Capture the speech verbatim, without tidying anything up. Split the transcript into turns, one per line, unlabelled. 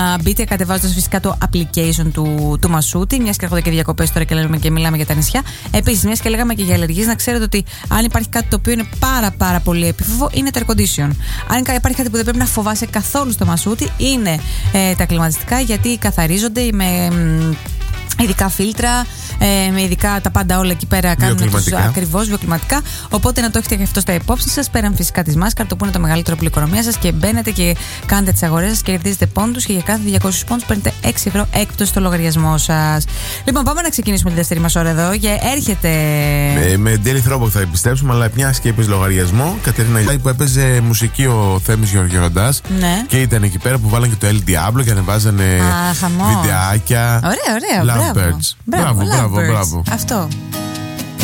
Μπείτε κατεβάζοντας φυσικά το application του, του Μασούτη, μιας και έρχονται και διακοπές τώρα και, λέμε, και μιλάμε για τα νησιά. Επίσης, μιας και λέγαμε και για αλλεργίες, να ξέρετε ότι αν υπάρχει κάτι το οποίο είναι πάρα πάρα πολύ επίφοβο, είναι το air condition. Αν υπάρχει κάτι που δεν πρέπει να φοβάσαι καθόλου στο Μασούτη, είναι ε, τα κλιματιστικά, γιατί καθαρίζονται με. Ε, ειδικά φίλτρα, ε, με ειδικά τα πάντα όλα εκεί πέρα κάνουν τους ακριβώς βιοκλιματικά. Οπότε να το έχετε και αυτό στα υπόψη σας. Πέραν φυσικά τη μάσκαρ, το που είναι το μεγαλύτερο από την οικονομία σας, και μπαίνετε και κάνετε τις αγορές σας και κερδίζετε πόντους. Και για κάθε διακόσιους πόντους παίρνετε έξι ευρώ έκπτωση στο λογαριασμό σας. Λοιπόν, πάμε να ξεκινήσουμε τη δεύτερη μας ώρα εδώ. Και έρχεται.
Ε, με Daily Throwback θα επιστρέψουμε, αλλά μια και είπες λογαριασμό. Κατερίνα Γιάννη, που έπαιζε μουσική ο Θέμης Γεωργιώντας.
Ναι.
Και ήταν εκεί πέρα που βάλαν και το El Diablo και ανεβάζανε
Α,
βιντεάκια.
Ωραία, ωραία.
Lovebirds.
Μπράβο,
μπράβο, μπράβο, μπράβο.
Αυτό.